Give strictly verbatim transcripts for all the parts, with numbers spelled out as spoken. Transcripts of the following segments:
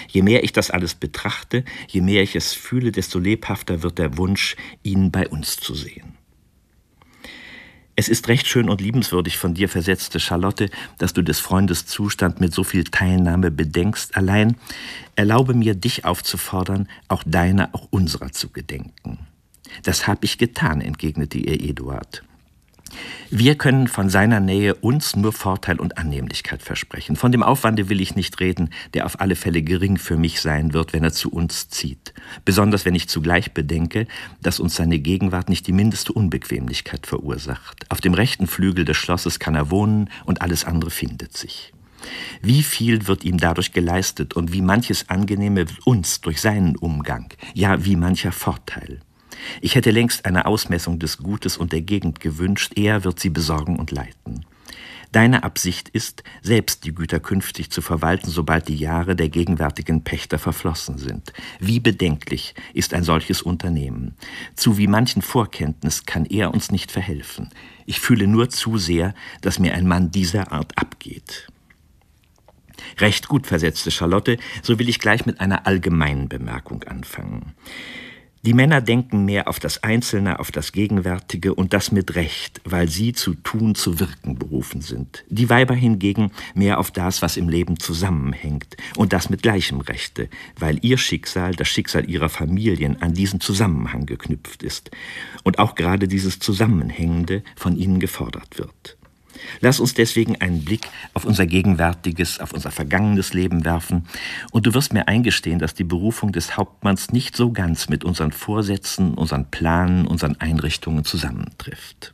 Je mehr ich das alles betrachte, je mehr ich es fühle, desto lebhafter wird der Wunsch, ihn bei uns zu sehen. Es ist recht schön und liebenswürdig von dir, versetzte Charlotte, dass du des Freundes Zustand mit so viel Teilnahme bedenkst. Allein erlaube mir, dich aufzufordern, auch deiner, auch unserer zu gedenken. Das habe ich getan, entgegnete ihr Eduard. Wir können von seiner Nähe uns nur Vorteil und Annehmlichkeit versprechen. Von dem Aufwande will ich nicht reden, der auf alle Fälle gering für mich sein wird, wenn er zu uns zieht. Besonders wenn ich zugleich bedenke, dass uns seine Gegenwart nicht die mindeste Unbequemlichkeit verursacht. Auf dem rechten Flügel des Schlosses kann er wohnen und alles andere findet sich. Wie viel wird ihm dadurch geleistet und wie manches Angenehme wird uns durch seinen Umgang, ja wie mancher Vorteil. Ich hätte längst eine Ausmessung des Gutes und der Gegend gewünscht, er wird sie besorgen und leiten. Deine Absicht ist, selbst die Güter künftig zu verwalten, sobald die Jahre der gegenwärtigen Pächter verflossen sind. Wie bedenklich ist ein solches Unternehmen. Zu wie manchen Vorkenntnis kann er uns nicht verhelfen. Ich fühle nur zu sehr, dass mir ein Mann dieser Art abgeht. Recht gut, versetzte Charlotte, so will ich gleich mit einer allgemeinen Bemerkung anfangen. Die Männer denken mehr auf das Einzelne, auf das Gegenwärtige und das mit Recht, weil sie zu tun, zu wirken berufen sind. Die Weiber hingegen mehr auf das, was im Leben zusammenhängt und das mit gleichem Rechte, weil ihr Schicksal, das Schicksal ihrer Familien an diesen Zusammenhang geknüpft ist und auch gerade dieses Zusammenhängende von ihnen gefordert wird. Lass uns deswegen einen Blick auf unser gegenwärtiges, auf unser vergangenes Leben werfen, und du wirst mir eingestehen, dass die Berufung des Hauptmanns nicht so ganz mit unseren Vorsätzen, unseren Planen, unseren Einrichtungen zusammentrifft.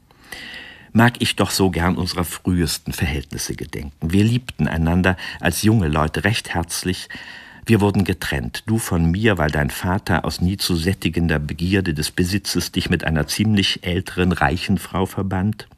Mag ich doch so gern unserer frühesten Verhältnisse gedenken. Wir liebten einander als junge Leute recht herzlich. Wir wurden getrennt, du von mir, weil dein Vater aus nie zu sättigender Begierde des Besitzes dich mit einer ziemlich älteren, reichen Frau verband.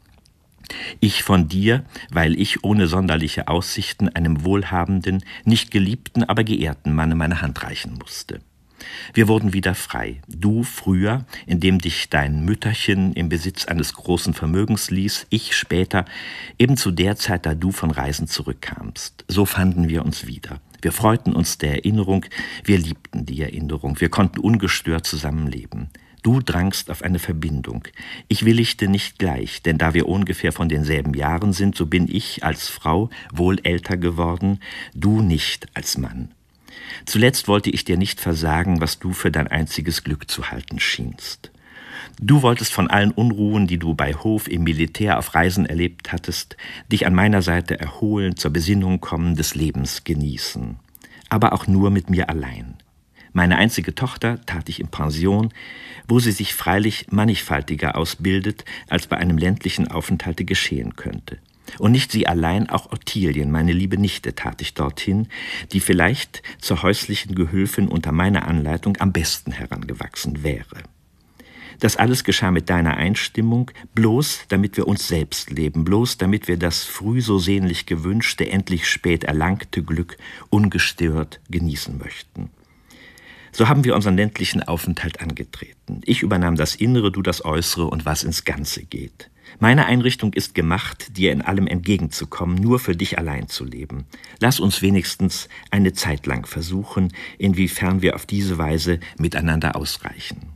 Ich von dir, weil ich ohne sonderliche Aussichten einem wohlhabenden, nicht geliebten, aber geehrten Manne meine Hand reichen musste. Wir wurden wieder frei. Du früher, indem dich dein Mütterchen im Besitz eines großen Vermögens ließ, ich später, eben zu der Zeit, da du von Reisen zurückkamst. So fanden wir uns wieder. Wir freuten uns der Erinnerung, wir liebten die Erinnerung, wir konnten ungestört zusammenleben. Du drangst auf eine Verbindung. Ich willigte nicht gleich, denn da wir ungefähr von denselben Jahren sind, so bin ich als Frau wohl älter geworden, du nicht als Mann. Zuletzt wollte ich dir nicht versagen, was du für dein einziges Glück zu halten schienst. Du wolltest von allen Unruhen, die du bei Hof, im Militär, auf Reisen erlebt hattest, dich an meiner Seite erholen, zur Besinnung kommen, des Lebens genießen. Aber auch nur mit mir allein. Meine einzige Tochter tat ich in Pension, wo sie sich freilich mannigfaltiger ausbildet, als bei einem ländlichen Aufenthalte geschehen könnte. Und nicht sie allein, auch Ottilien, meine liebe Nichte, tat ich dorthin, die vielleicht zur häuslichen Gehülfin unter meiner Anleitung am besten herangewachsen wäre. Das alles geschah mit deiner Einstimmung, bloß damit wir uns selbst leben, bloß damit wir das früh so sehnlich gewünschte, endlich spät erlangte Glück ungestört genießen möchten. So haben wir unseren ländlichen Aufenthalt angetreten. Ich übernahm das Innere, du das Äußere und was ins Ganze geht. Meine Einrichtung ist gemacht, dir in allem entgegenzukommen, nur für dich allein zu leben. Lass uns wenigstens eine Zeit lang versuchen, inwiefern wir auf diese Weise miteinander ausreichen.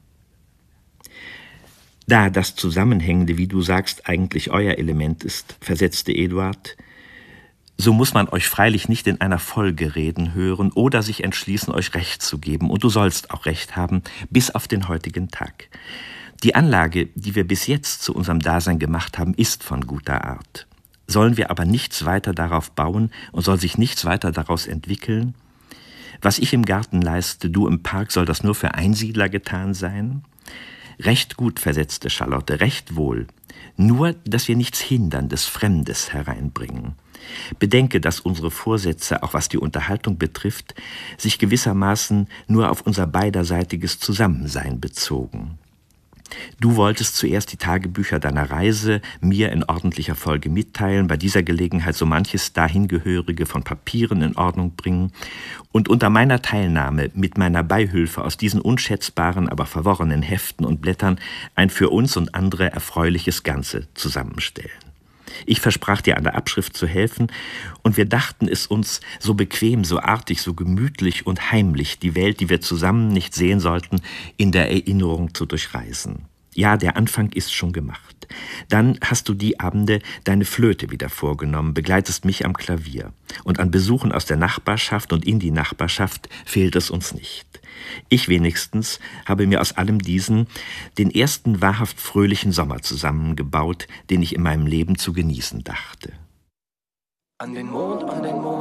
Da das Zusammenhängende, wie du sagst, eigentlich euer Element ist, versetzte Eduard, so muss man euch freilich nicht in einer Folge reden hören oder sich entschließen, euch Recht zu geben, und du sollst auch Recht haben, bis auf den heutigen Tag. Die Anlage, die wir bis jetzt zu unserem Dasein gemacht haben, ist von guter Art. Sollen wir aber nichts weiter darauf bauen und soll sich nichts weiter daraus entwickeln? Was ich im Garten leiste, du im Park, soll das nur für Einsiedler getan sein? Recht gut, versetzte Charlotte, recht wohl. Nur, dass wir nichts Hinderndes, Fremdes hereinbringen. Bedenke, dass unsere Vorsätze, auch was die Unterhaltung betrifft, sich gewissermaßen nur auf unser beiderseitiges Zusammensein bezogen. Du wolltest zuerst die Tagebücher deiner Reise mir in ordentlicher Folge mitteilen, bei dieser Gelegenheit so manches dahingehörige von Papieren in Ordnung bringen und unter meiner Teilnahme mit meiner Beihilfe aus diesen unschätzbaren, aber verworrenen Heften und Blättern ein für uns und andere erfreuliches Ganze zusammenstellen. Ich versprach dir an der Abschrift zu helfen, und wir dachten es uns so bequem, so artig, so gemütlich und heimlich, die Welt, die wir zusammen nicht sehen sollten, in der Erinnerung zu durchreisen. Ja, der Anfang ist schon gemacht. Dann hast du die Abende deine Flöte wieder vorgenommen, begleitest mich am Klavier. Und an Besuchen aus der Nachbarschaft und in die Nachbarschaft fehlt es uns nicht. Ich wenigstens habe mir aus allem diesen den ersten wahrhaft fröhlichen Sommer zusammengebaut, den ich in meinem Leben zu genießen dachte. An den Mond, an den Mond.